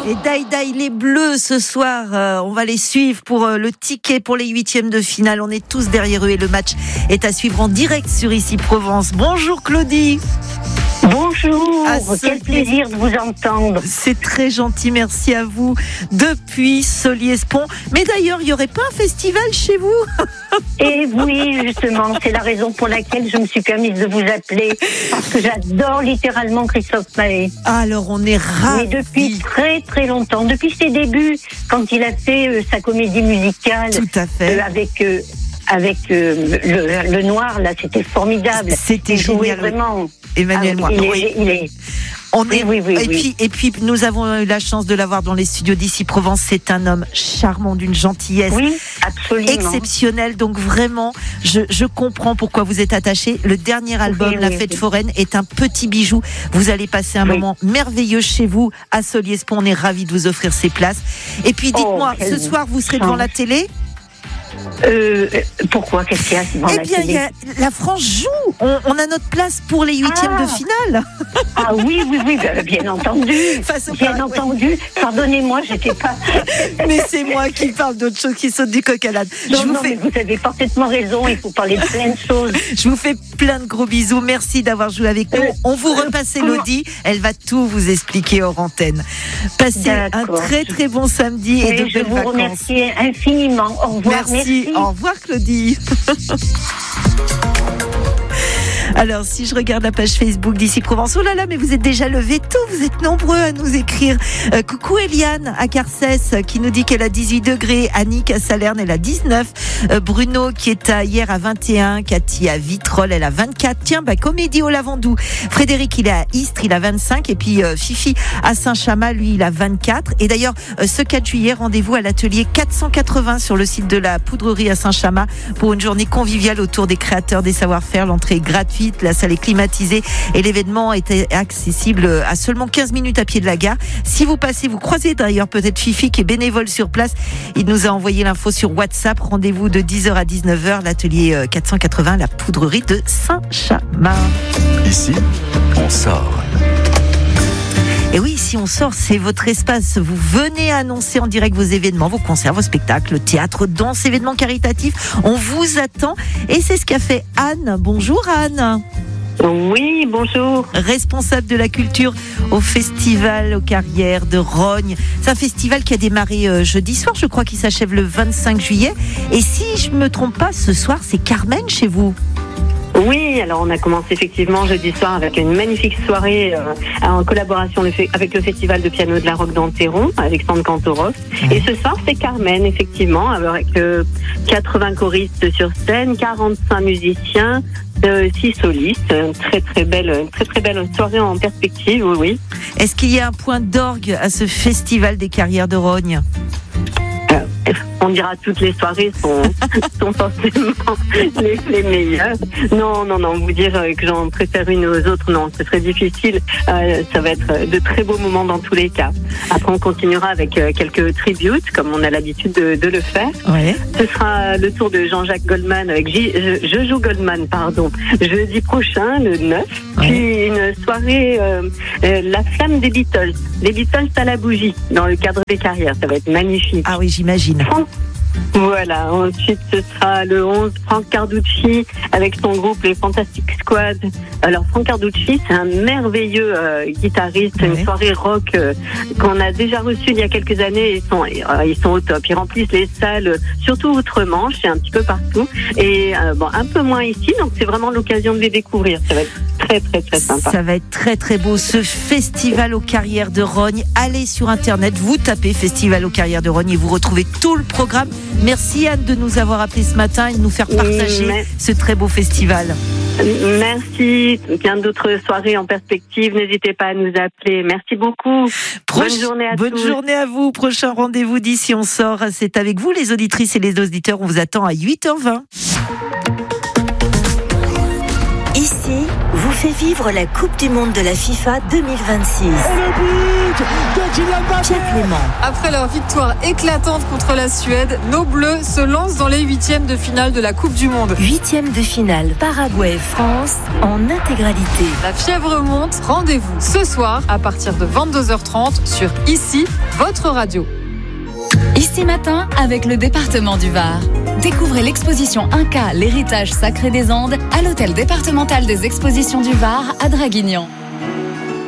Et Daïdaï, les Bleus ce soir, on va les suivre pour le ticket pour les 8e de finale. On est tous derrière eux et le match est à suivre en direct sur Ici Provence. Bonjour Claudie. Bonjour, quel plaisir de vous entendre. C'est très gentil, merci à vous. Depuis Solliès-Pont. Mais d'ailleurs, il n'y aurait pas un festival chez vous? Et oui, justement, c'est la raison pour laquelle je me suis permise de vous appeler. Parce que j'adore littéralement Christophe Maé. Alors, on est ravis. Mais depuis très très longtemps, depuis ses débuts, quand il a fait sa comédie musicale. Tout à fait. Avec le noir, là, c'était formidable. C'était génial. Vraiment. Emmanuel Moir. Oui. Et puis, nous avons eu la chance de l'avoir dans les studios d'Ici Provence. C'est un homme charmant, d'une gentillesse exceptionnelle. Donc vraiment, je comprends pourquoi vous êtes attachés. Le dernier album, La Fête Foraine, est un petit bijou. Vous allez passer un moment merveilleux chez vous à Solliès-Pont. On est ravis de vous offrir ces places. Et puis, dites-moi, ce soir, vous serez devant la télé? Pourquoi? Qu'est-ce qu'il y a devant la télé? La France joue. On a notre place pour les 8e de finale. Ah oui, bien entendu. Entendu. Pardonnez-moi, j'étais pas. Mais c'est moi qui parle d'autre chose, qui saute du coq à l'âne. Mais vous avez parfaitement raison. Il faut parler de plein de choses. Je vous fais plein de gros bisous. Merci d'avoir joué avec nous. On vous repasse Elodie. Elle va tout vous expliquer hors antenne. Passez un très très bon samedi et de belles vacances. Je vous remercie infiniment. Au revoir. Merci. Au revoir Claudie. Alors, si je regarde la page Facebook d'Ici Provence, oh là là, mais vous êtes déjà levés tôt, vous êtes nombreux à nous écrire. Coucou Eliane à Carcès qui nous dit qu'elle a 18 degrés, Annick à Salerne elle a 19, Bruno qui est hier à 21, Cathy à Vitrolles elle a 24, tiens, Comédie au Lavandou, Frédéric il est à Istres, il a 25 et puis Fifi à Saint-Chamas, lui il a 24. Et d'ailleurs, ce 4 juillet, rendez-vous à l'atelier 480 sur le site de la Poudrerie à Saint-Chamas pour une journée conviviale autour des créateurs des savoir-faire. L'entrée est gratuite. La salle est climatisée et l'événement était accessible à seulement 15 minutes à pied de la gare. Si vous passez, vous croisez d'ailleurs peut-être Fifi qui est bénévole sur place. Il nous a envoyé l'info sur WhatsApp. Rendez-vous de 10h à 19h, l'atelier 480, la Poudrerie de Saint-Chamas. Ici, on sort. Et oui, si on sort, c'est votre espace. Vous venez annoncer en direct vos événements, vos concerts, vos spectacles, théâtre, danse, événements caritatifs. On vous attend. Et c'est ce qu'a fait Anne. Bonjour Anne. Oui, bonjour. Responsable de la culture au Festival aux Carrières de Rognes. C'est un festival qui a démarré jeudi soir, je crois qu'il s'achève le 25 juillet. Et si je ne me trompe pas, ce soir, c'est Carmen chez vous. Oui, alors on a commencé effectivement jeudi soir avec une magnifique soirée en collaboration avec le Festival de piano de la Roque d'Anteron, Alexandre Kantorov. Et ce soir, c'est Carmen, effectivement, avec 80 choristes sur scène, 45 musiciens, 6 solistes. Très très belle soirée en perspective, oui. Est-ce qu'il y a un point d'orgue à ce Festival des Carrières de Rognes? On dira toutes les soirées sont forcément les meilleures. Non, vous dire que j'en préfère une aux autres, non, ce serait difficile. Ça va être de très beaux moments dans tous les cas. Après, on continuera avec quelques tributes, comme on a l'habitude de le faire. Ouais. Ce sera le tour de Jean-Jacques Goldman avec Jojo Goldman, jeudi prochain, le 9. Puis une soirée, la flamme des Beatles. Les Beatles à la bougie, dans le cadre des carrières. Ça va être magnifique. Ah oui, j'imagine. Voilà, ensuite ce sera le 11, Franck Carducci avec son groupe Les Fantastic Squad. Alors Franck Carducci, c'est un merveilleux guitariste, une soirée rock qu'on a déjà reçue il y a quelques années. Ils sont au top, ils remplissent les salles, surtout outre-Manche et un petit peu partout. Et un peu moins ici, donc c'est vraiment l'occasion de les découvrir. Ça va être très très très sympa. Ça va être très très beau, ce Festival aux Carrières de Rognes. Allez sur internet, vous tapez Festival aux Carrières de Rognes et vous retrouvez tout le programme. Merci Anne de nous avoir appelés ce matin et de nous faire partager ce très beau festival. Merci. Plein d'autres soirées en perspective. N'hésitez pas à nous appeler. Merci beaucoup. Bonne journée à tous. Bonne journée à vous. Prochain rendez-vous d'Ici on sort. C'est avec vous les auditrices et les auditeurs. On vous attend à 8h20. Ici, vous fait vivre la Coupe du Monde de la FIFA 2026. Et le but de Kylian Mbappé. Pierre Clément. Après leur victoire éclatante contre la Suède, nos Bleus se lancent dans les 8e de finale de la Coupe du Monde. 8e de finale, Paraguay-France en intégralité. La fièvre monte, rendez-vous ce soir à partir de 22h30 sur Ici, votre radio. Ici Matin avec le département du Var. Découvrez l'exposition Inca, l'héritage sacré des Andes à l'hôtel départemental des expositions du Var à Draguignan.